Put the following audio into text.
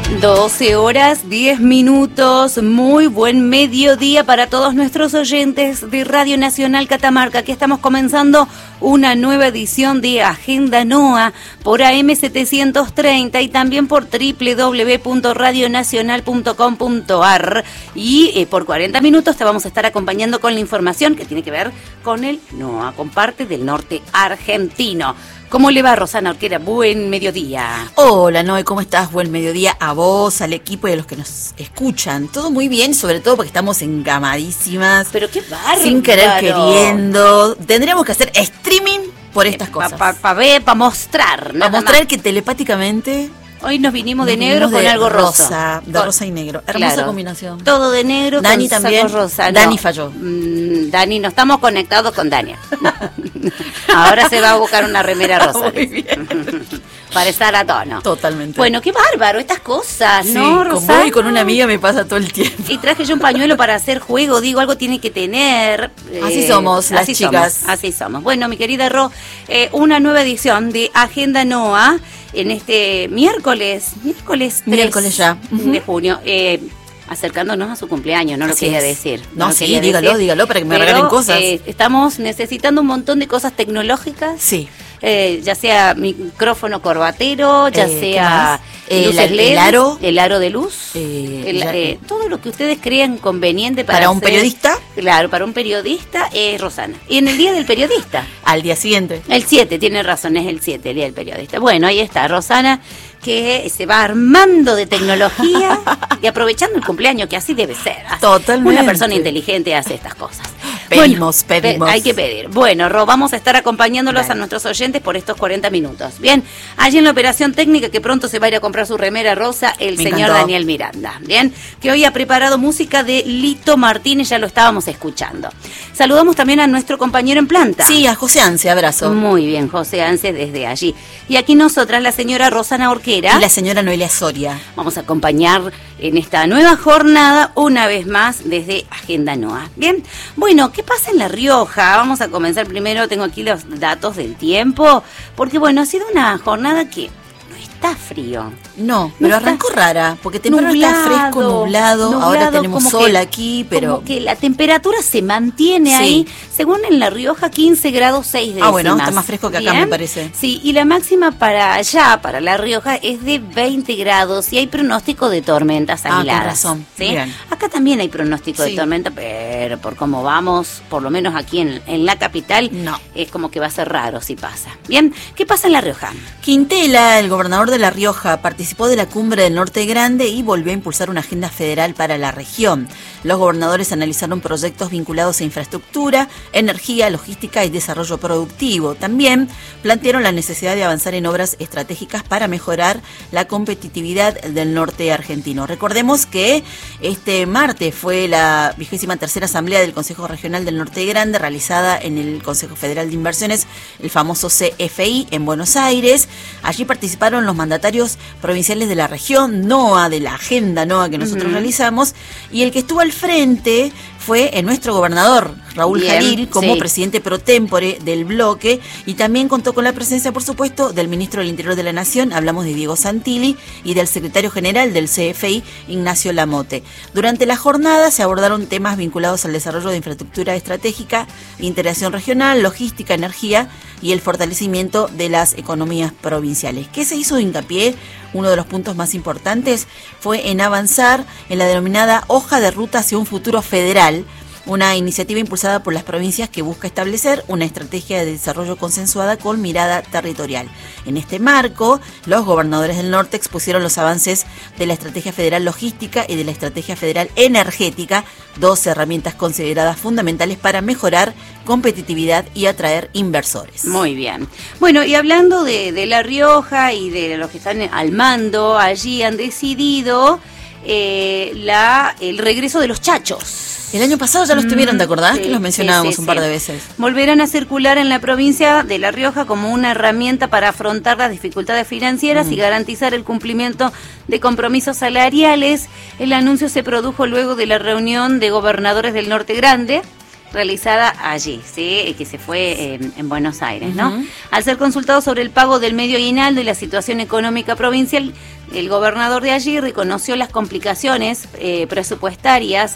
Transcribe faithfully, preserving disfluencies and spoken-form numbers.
doce horas, diez minutos, muy buen mediodía para todos nuestros oyentes de Radio Nacional Catamarca. Aquí estamos comenzando una nueva edición de Agenda NOA por A M setecientos treinta y también por doble u doble u doble u punto radio nacional punto com punto a r y eh, por cuarenta minutos te vamos a estar acompañando con la información que tiene que ver con el NOA, con parte del norte argentino. ¿Cómo le va, Rosana Orquera? Buen mediodía. Hola, Noé, ¿cómo estás? Buen mediodía a vos, al equipo y a los que nos escuchan. Todo muy bien, sobre todo porque estamos engamadísimas. Pero qué bárbaro. Sin querer queriendo. Tendríamos que hacer streaming por estas cosas. Para pa, pa ver, para mostrar. Para mostrar más. Que telepáticamente... Hoy nos vinimos de nos negro vinimos con de algo rosa. rosa de con, rosa y negro. Hermosa claro, combinación. Todo de negro Dani con también. saco rosa. Dani no, falló. Mmm, Dani, no estamos conectados con Dani. Ahora se va a buscar una remera rosa. Muy bien. Para estar a tono. Totalmente. Bueno, qué bárbaro estas cosas, sí, ¿no, Rosana? Con vos y con una amiga me pasa todo el tiempo. Y traje yo un pañuelo para hacer juego, digo, algo tiene que tener. Así eh, somos las así chicas. Somos, así somos. Bueno, mi querida Ro, eh, una nueva edición de Agenda NOA en este miércoles, miércoles tres miércoles ya. Uh-huh. de junio. Eh, acercándonos a su cumpleaños, no lo Así quería es. decir. No, no sí, quería dígalo, decir, dígalo para que me pero, regalen cosas. Eh, estamos necesitando un montón de cosas tecnológicas. Sí. Eh, ya sea micrófono corbatero, ya eh, sea el, luces L E D, el aro, el aro de luz, eh, el, ya, eh, todo lo que ustedes crean conveniente para, para un hacer, periodista. Claro, para un periodista es Rosana. Y en el día del periodista. Al día siguiente. El siete, tiene razón, es el siete, el día del periodista. Bueno, ahí está Rosana, que se va armando de tecnología y aprovechando el cumpleaños, que así debe ser. Así. Totalmente. Una persona inteligente hace estas cosas. Pedimos, bueno, pedimos. Pe- hay que pedir. Bueno, Ro, vamos a estar acompañándolos Dale. a nuestros oyentes por estos cuarenta minutos. Bien, allí en la operación técnica, que pronto se va a ir a comprar su remera rosa, el Me señor encantó. Daniel Miranda. Bien, que hoy ha preparado música de Lito Martínez, ya lo estábamos escuchando. Saludamos también a nuestro compañero en planta. Sí, a José Anse, abrazo. Muy bien, José Anse, desde allí. Y aquí nosotras, la señora Rosana Orquera. Y la señora Noelia Soria. Vamos a acompañar en esta nueva jornada, una vez más, desde Agenda NOA. Bien, bueno, ¿qué pasa en La Rioja? Vamos a comenzar primero, tengo aquí los datos del tiempo, porque bueno, ha sido una jornada que no está frío. No, No pero está arrancó rara, porque temprano está fresco, nublado, nublado, ahora tenemos como sol que- aquí, pero... Como que la temperatura se mantiene Sí. ahí, según en La Rioja, quince grados seis décimas. Ah, bueno, está más fresco que acá, Bien. me parece. Sí, y la máxima para allá, para La Rioja, es de veinte grados y hay pronóstico de tormentas Ah, con aisladas. razón. ¿Sí? Bien. Acá también hay pronóstico Sí. de tormenta, pero por cómo vamos, por lo menos aquí en, en la capital, No. es como que va a ser raro si pasa. Bien, ¿qué pasa en La Rioja? Quintela, el gobernador de La Rioja, participó de la cumbre del Norte Grande y volvió a impulsar una agenda federal para la región. Los gobernadores analizaron proyectos vinculados a infraestructura, energía, logística y desarrollo productivo. También plantearon la necesidad de avanzar en obras estratégicas para mejorar la competitividad del norte argentino. Recordemos que este martes fue la vigésima tercera asamblea del Consejo Regional del Norte Grande, realizada en el Consejo Federal de Inversiones, el famoso C F I, en Buenos Aires. Allí participaron los mandatarios provinciales de la región, NOA, de la agenda NOA que nosotros uh-huh. realizamos, y el que estuvo al frente fue eh, nuestro gobernador, Raúl Bien, Jalil, como sí. presidente pro tempore del bloque, y también contó con la presencia, por supuesto, del ministro del Interior de la Nación, hablamos de Diego Santilli, y del secretario general del C F I, Ignacio Lamote. Durante la jornada se abordaron temas vinculados al desarrollo de infraestructura estratégica, integración regional, logística, energía y el fortalecimiento de las economías provinciales. ¿Qué se hizo de hincapié? Uno de los puntos más importantes fue en avanzar en la denominada hoja de ruta hacia un futuro federal, una iniciativa impulsada por las provincias que busca establecer una estrategia de desarrollo consensuada con mirada territorial. En este marco, los gobernadores del norte expusieron los avances de la Estrategia Federal Logística y de la Estrategia Federal Energética, dos herramientas consideradas fundamentales para mejorar competitividad y atraer inversores. Muy bien. Bueno, y hablando de, de La Rioja y de los que están al mando, allí han decidido eh, la, el regreso de los chachos. El año pasado ya los tuvieron, ¿te acordás? Sí, que los mencionábamos sí, sí, un par sí. de veces. Volverán a circular en la provincia de La Rioja como una herramienta para afrontar las dificultades financieras mm. y garantizar el cumplimiento de compromisos salariales. El anuncio se produjo luego de la reunión de gobernadores del Norte Grande, realizada allí, ¿sí? Que se fue eh, en Buenos Aires, ¿no? Uh-huh. Al ser consultado sobre el pago del medio aguinaldo y la situación económica provincial, el gobernador de allí reconoció las complicaciones eh, presupuestarias